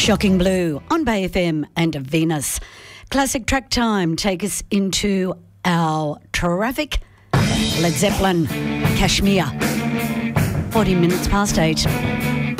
Shocking Blue on Bay FM and Venus. Classic track time. Take us into our traffic. Led Zeppelin, Kashmir. 40 minutes past 8.